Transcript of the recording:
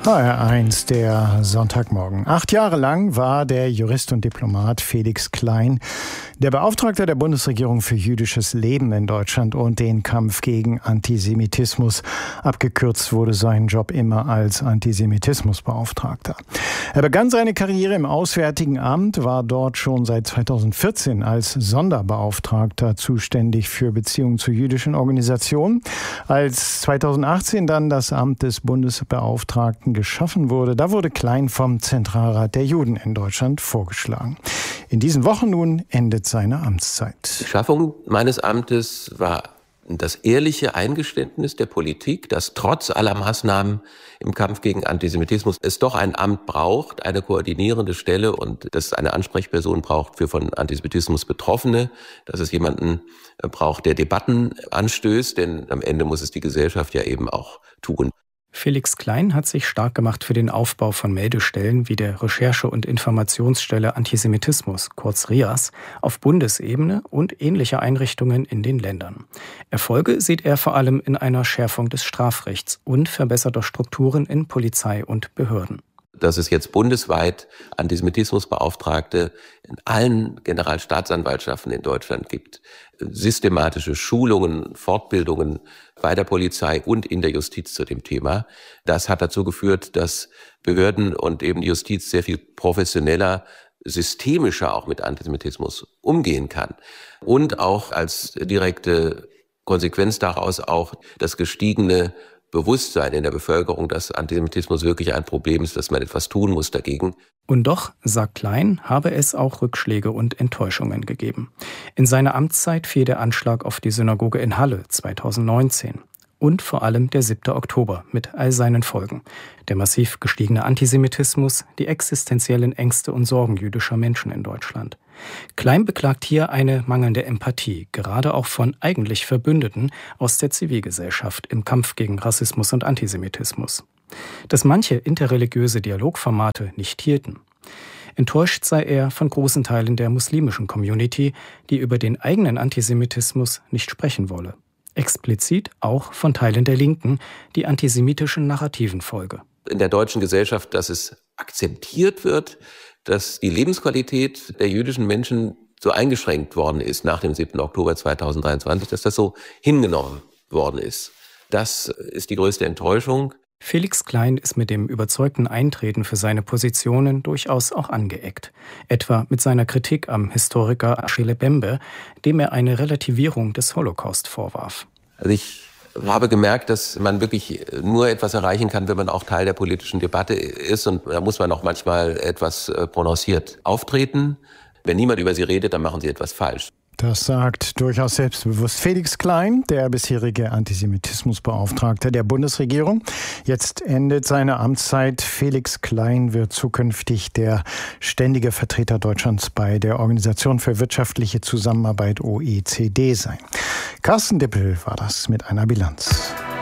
HR1, der Sonntagmorgen. 8 Jahre lang war der Jurist und Diplomat Felix Klein der Beauftragte der Bundesregierung für jüdisches Leben in Deutschland und den Kampf gegen Antisemitismus. Abgekürzt wurde sein Job immer als Antisemitismusbeauftragter. Er begann seine Karriere im Auswärtigen Amt, war dort schon seit 2014 als Sonderbeauftragter zuständig für Beziehungen zu jüdischen Organisationen. Als 2018 dann das Amt des Bundesbeauftragten geschaffen wurde, da wurde Klein vom Zentralrat der Juden in Deutschland vorgeschlagen. In diesen Wochen nun endet seine Amtszeit. Die Schaffung meines Amtes war das ehrliche Eingeständnis der Politik, dass trotz aller Maßnahmen im Kampf gegen Antisemitismus es doch ein Amt braucht, eine koordinierende Stelle und dass es eine Ansprechperson braucht für von Antisemitismus Betroffene, dass es jemanden braucht, der Debatten anstößt, denn am Ende muss es die Gesellschaft ja eben auch tun. Felix Klein hat sich stark gemacht für den Aufbau von Meldestellen wie der Recherche- und Informationsstelle Antisemitismus, kurz RIAS, auf Bundesebene und ähnliche Einrichtungen in den Ländern. Erfolge sieht er vor allem in einer Schärfung des Strafrechts und verbesserter Strukturen in Polizei und Behörden. Dass es jetzt bundesweit Antisemitismusbeauftragte in allen Generalstaatsanwaltschaften in Deutschland gibt, systematische Schulungen, Fortbildungen bei der Polizei und in der Justiz zu dem Thema. Das hat dazu geführt, dass Behörden und eben die Justiz sehr viel professioneller, systemischer auch mit Antisemitismus umgehen kann. Und auch als direkte Konsequenz daraus auch das gestiegene Bewusstsein in der Bevölkerung, dass Antisemitismus wirklich ein Problem ist, dass man etwas tun muss dagegen. Und doch, sagt Klein, habe es auch Rückschläge und Enttäuschungen gegeben. In seiner Amtszeit fiel der Anschlag auf die Synagoge in Halle 2019. Und vor allem der 7. Oktober mit all seinen Folgen. Der massiv gestiegene Antisemitismus, die existenziellen Ängste und Sorgen jüdischer Menschen in Deutschland. Klein beklagt hier eine mangelnde Empathie, gerade auch von eigentlich Verbündeten aus der Zivilgesellschaft im Kampf gegen Rassismus und Antisemitismus. Dass manche interreligiöse Dialogformate nicht hielten. Enttäuscht sei er von großen Teilen der muslimischen Community, die über den eigenen Antisemitismus nicht sprechen wolle. Explizit auch von Teilen der Linken, die antisemitischen Narrativen folge. In der deutschen Gesellschaft, dass es akzeptiert wird, dass die Lebensqualität der jüdischen Menschen so eingeschränkt worden ist nach dem 7. Oktober 2023, dass das so hingenommen worden ist. Das ist die größte Enttäuschung. Felix Klein ist mit dem überzeugten Eintreten für seine Positionen durchaus auch angeeckt. Etwa mit seiner Kritik am Historiker Achille Bembe, dem er eine Relativierung des Holocaust vorwarf. Also ich habe gemerkt, dass man wirklich nur etwas erreichen kann, wenn man auch Teil der politischen Debatte ist. Und da muss man auch manchmal etwas prononciert auftreten. Wenn niemand über sie redet, dann machen sie etwas falsch. Das sagt durchaus selbstbewusst Felix Klein, der bisherige Antisemitismusbeauftragte der Bundesregierung. Jetzt endet seine Amtszeit. Felix Klein wird zukünftig der ständige Vertreter Deutschlands bei der Organisation für wirtschaftliche Zusammenarbeit OECD sein. Carsten Dippel war das mit einer Bilanz.